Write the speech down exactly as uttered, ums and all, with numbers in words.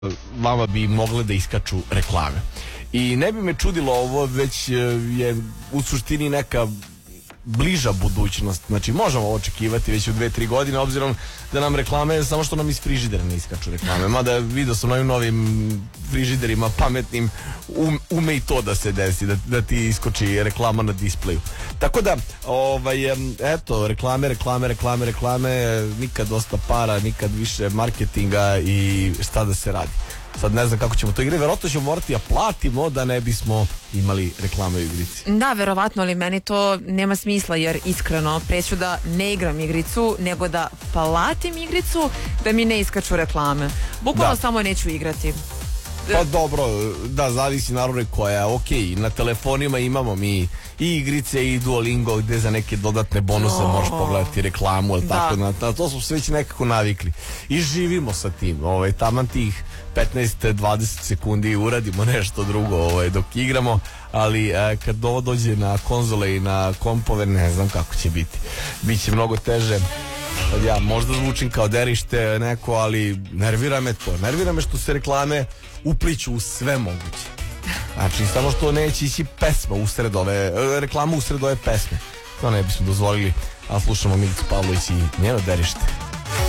vama bi mogle da iskaču reklame. I ne bi me čudilo ovo, već je u suštini neka bliža budućnost. Znači možemo očekivati već u dve, tri godine, obzirom da nam reklame, samo što nam iz frižidera ne iskaču reklame. Mada vidio sam na ovim novim frižiderima pametnim, um, ume i to da se desi, da, da ti iskoči reklama na displeju. Tako da, ovaj, eto, reklame, reklame, reklame, reklame, nikad dosta para, nikad više marketinga i šta da se radi. Sad ne znam kako ćemo to igrati, verovatno ćemo morati da platimo da ne bismo imali reklame u igrici. Da, verovatno, ali meni to nema smisla, jer iskreno preću da ne igram igricu, nego da platim igricu da mi ne iskaču reklame. Bukvalno da. Samo neću igrati. Pa dobro, da, zavisi naravno koja. Ok, na telefonima imamo mi i igrice i Duolingo gde za neke dodatne bonuse oh. možeš pogledati reklamu, ali da. Tako, na, na to smo se već nekako navikli. I živimo sa tim, ovaj, taman tih petnaest do dvadeset sekundi uradimo nešto drugo ovaj, dok igramo, ali eh, kad ovo dođe na konzole i na kompove, ne znam kako će biti. Biće mnogo teže. Ja možda zvučim kao derište neko, ali nervira me to. Nervira me što se reklame upliću u sve moguće. Znači, samo što neće ići pesma usred ove, reklama usred ove pesme. To ne bismo dozvolili, a slušamo Milicu Pavlović i njeno derište.